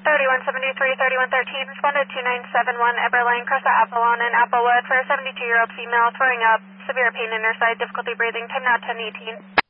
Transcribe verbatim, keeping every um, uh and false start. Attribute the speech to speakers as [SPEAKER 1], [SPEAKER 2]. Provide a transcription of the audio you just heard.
[SPEAKER 1] thirty-one seventy-three, thirty-one thirteen, responded two nine seven one Eberline, Cresta Avalon and Applewood for a seventy-two-year-old female throwing up, severe pain in her side, difficulty breathing, time now ten eighteen.